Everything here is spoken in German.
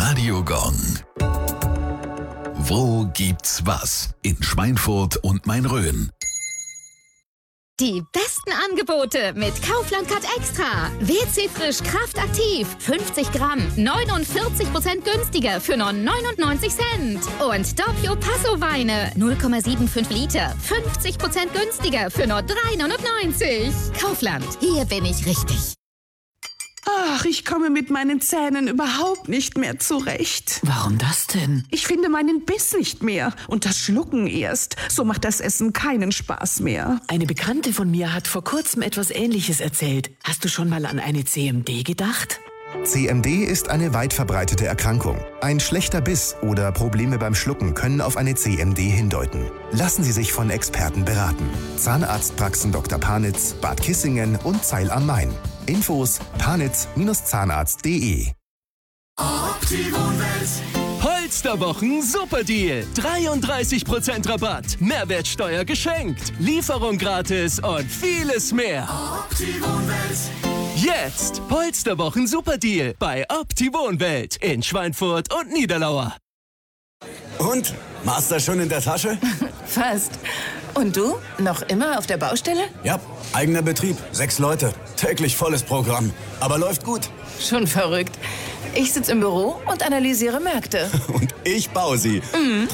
Radiogong. Wo gibt's was? In Schweinfurt und Main-Rhön. Die besten Angebote mit Kaufland Card Extra. WC Frisch Kraftaktiv. 50 Gramm. 49% günstiger für nur 99 Cent. Und Doppio Passo Weine. 0,75 Liter. 50% günstiger für nur 3,99. Kaufland. Hier bin ich richtig. Ach, ich komme mit meinen Zähnen überhaupt nicht mehr zurecht. Warum das denn? Ich finde meinen Biss nicht mehr und das Schlucken erst. So macht das Essen keinen Spaß mehr. Eine Bekannte von mir hat vor kurzem etwas Ähnliches erzählt. Hast du schon mal an eine CMD gedacht? CMD ist eine weit verbreitete Erkrankung. Ein schlechter Biss oder Probleme beim Schlucken können auf eine CMD hindeuten. Lassen Sie sich von Experten beraten. Zahnarztpraxen Dr. Panitz, Bad Kissingen und Zeil am Main. Infos panitz-zahnarzt.de. Polsterwochen Superdeal. 33% Rabatt. Mehrwertsteuer geschenkt. Lieferung gratis und vieles mehr. Jetzt Polsterwochen Superdeal bei Opti-Wohnwelt in Schweinfurt und Niederlauer. Und? Master schon in der Tasche? Fast. Und du? Noch immer auf der Baustelle? Ja, eigener Betrieb, 6 Leute. Täglich volles Programm. Aber läuft gut. Schon verrückt. Ich sitze im Büro und analysiere Märkte. Und ich baue sie.